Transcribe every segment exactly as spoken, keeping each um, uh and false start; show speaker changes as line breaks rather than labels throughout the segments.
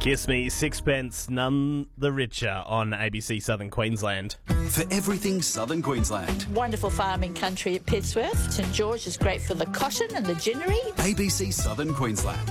Kiss Me Sixpence, none the richer on A B C Southern Queensland.
For everything Southern Queensland.
Wonderful farming country at Pitsworth. St George is great for the cotton and the ginnery.
A B C Southern Queensland.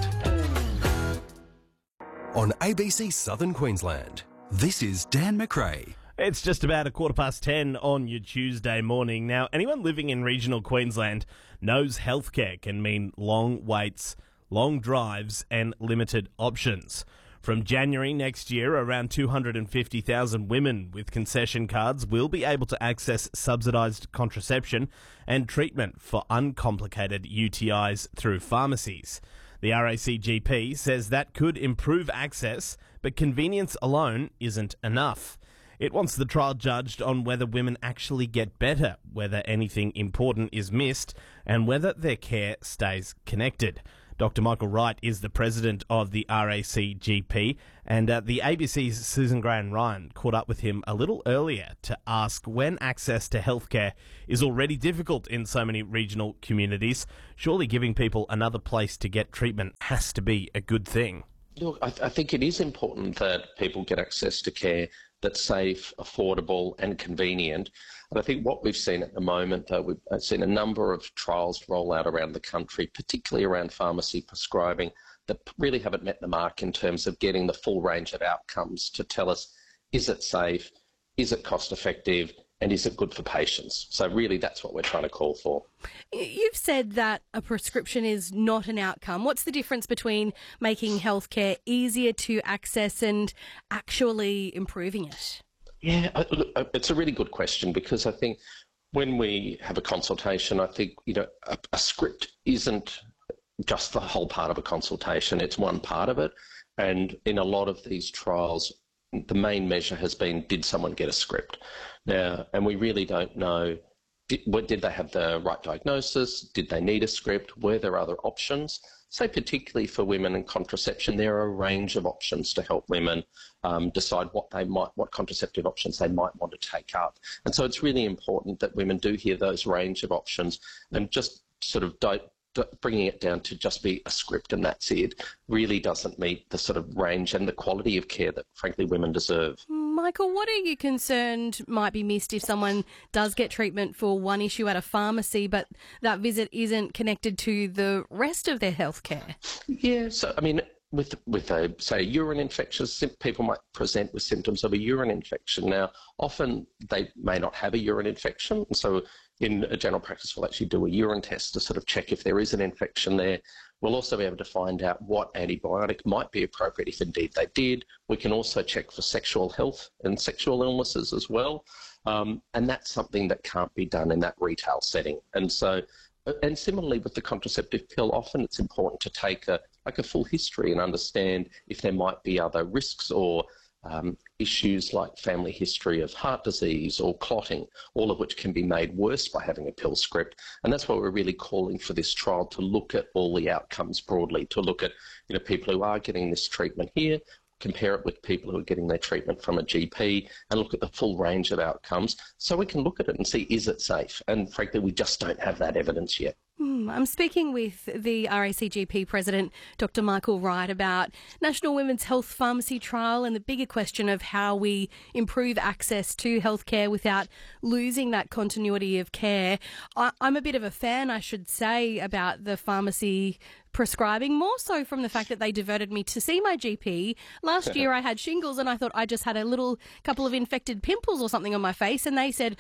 On A B C Southern Queensland, this is Dan McRae.
It's just about a quarter past ten on your Tuesday morning. Now, anyone living in regional Queensland knows healthcare can mean long waits, long drives and limited options. From January next year, around two hundred fifty thousand women with concession cards will be able to access subsidised contraception and treatment for uncomplicated U T Is through pharmacies. The R A C G P says that could improve access, but convenience alone isn't enough. It wants the trial judged on whether women actually get better, whether anything important is missed, and whether their care stays connected. Doctor Michael Wright is the president of the R A C G P, and uh, the A B C's Susan Graham-Ryan caught up with him a little earlier to ask when access to healthcare is already difficult in so many regional communities. Surely giving people another place to get treatment has to be a good thing.
Look, I, th- I think it is important that people get access to care that's safe, affordable and convenient. And I think what we've seen at the moment, uh, we've seen a number of trials roll out around the country, particularly around pharmacy prescribing, that really haven't met the mark in terms of getting the full range of outcomes to tell us, is it safe, is it cost effective, and is it good for patients? So really that's what we're trying to call for.
You've said that a prescription is not an outcome. What's the difference between making healthcare easier to access and actually improving it?
Yeah, look, it's a really good question, because I think when we have a consultation, I think, you know, a, a script isn't just the whole part of a consultation. It's one part of it. And in a lot of these trials, the main measure has been, did someone get a script? Now, and we really don't know, did, what, did they have the right diagnosis? Did they need a script? Were there other options? So particularly for women in contraception, there are a range of options to help women um, decide what they might, what contraceptive options they might want to take up. And so it's really important that women do hear those range of options and just sort of don't, bringing it down to just be a script and that's it really doesn't meet the sort of range and the quality of care that, frankly, women deserve.
Michael, what are you concerned might be missed if someone does get treatment for one issue at a pharmacy, but that visit isn't connected to the rest of their health care?
Yeah, so, I mean, with, with a, say, a urine infection, people might present with symptoms of a urine infection. Now, often they may not have a urine infection, and so in a general practice, we'll actually do a urine test to sort of check if there is an infection there. We'll also be able to find out what antibiotic might be appropriate if indeed they did. We can also check for sexual health and sexual illnesses as well. Um, and that's something that can't be done in that retail setting. And so, and similarly with the contraceptive pill, often it's important to take a, like a full history and understand if there might be other risks or Um, issues like family history of heart disease or clotting, all of which can be made worse by having a pill script. And that's why we're really calling for this trial to look at all the outcomes broadly, to look at, you know, people who are getting this treatment here, compare it with people who are getting their treatment from a G P, and look at the full range of outcomes so we can look at it and see, is it safe? And frankly, we just don't have that evidence yet.
Mm, I'm speaking with the R A C G P President, Doctor Michael Wright, about National Women's Health Pharmacy Trial and the bigger question of how we improve access to healthcare without losing that continuity of care. I, I'm a bit of a fan, I should say, about the pharmacy prescribing, more so from the fact that they diverted me to see my G P. Last year I had shingles and I thought I just had a little couple of infected pimples or something on my face, and they said,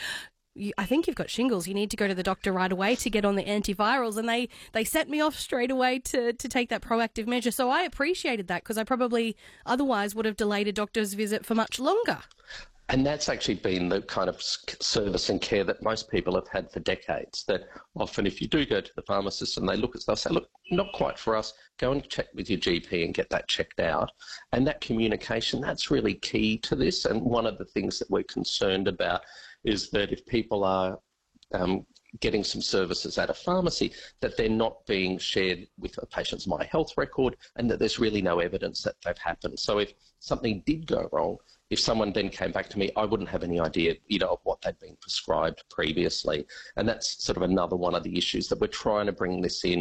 I think you've got shingles. You need to go to the doctor right away to get on the antivirals. And they, they sent me off straight away to, to take that proactive measure. So I appreciated that, because I probably otherwise would have delayed a doctor's visit for much longer.
And that's actually been the kind of service and care that most people have had for decades, that often if you do go to the pharmacist and they look at it, they'll say, look, not quite for us, go and check with your G P and get that checked out. And that communication, that's really key to this. And one of the things that we're concerned about is that if people are um, getting some services at a pharmacy, that they're not being shared with a patient's My Health record, and that there's really no evidence that they've happened. So if something did go wrong, if someone then came back to me, I wouldn't have any idea, you know, of what they'd been prescribed previously. And that's sort of another one of the issues that we're trying to bring this in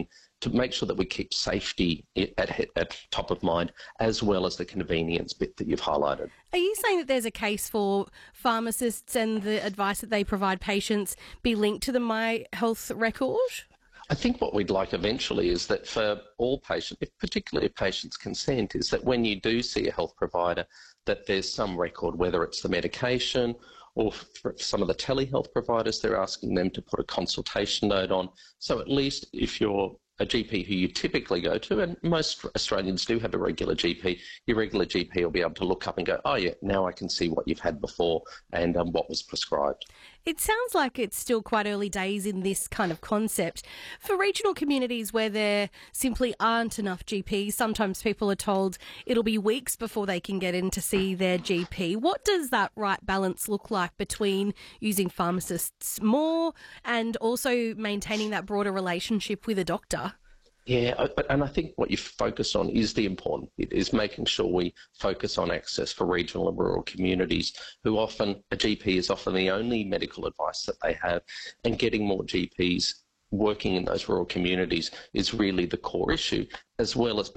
to make sure that we keep safety at, at top of mind, as well as the convenience bit that you've highlighted.
Are you saying that there's a case for pharmacists and the advice that they provide patients be linked to the My Health record?
I think what we'd like eventually is that for all patients, if particularly if patients consent, is that when you do see a health provider, that there's some record, whether it's the medication or for some of the telehealth providers, they're asking them to put a consultation note on. So at least if you're a G P who you typically go to, and most Australians do have a regular G P, your regular G P will be able to look up and go, oh yeah, now I can see what you've had before and um, what was prescribed.
It sounds like it's still quite early days in this kind of concept. For regional communities where there simply aren't enough G Ps, sometimes people are told it'll be weeks before they can get in to see their G P. What does that right balance look like between using pharmacists more and also maintaining that broader relationship with a doctor?
Yeah, and I think what you focus on is the important bit, is making sure we focus on access for regional and rural communities who often, a G P is often the only medical advice that they have, and getting more G Ps working in those rural communities is really the core issue, as well as